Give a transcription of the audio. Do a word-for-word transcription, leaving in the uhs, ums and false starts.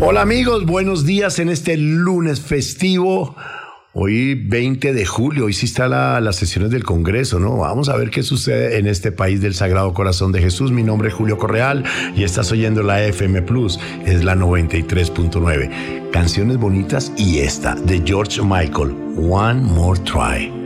Hola amigos, buenos días en este lunes festivo. Hoy veinte de julio, hoy sí está la, las sesiones del Congreso, ¿no? Vamos a ver qué sucede en este país del Sagrado Corazón de Jesús. Mi nombre es Julio Correal y estás oyendo la F M Plus, es la noventa y tres punto nueve. Canciones bonitas y esta, de George Michael, One More Try.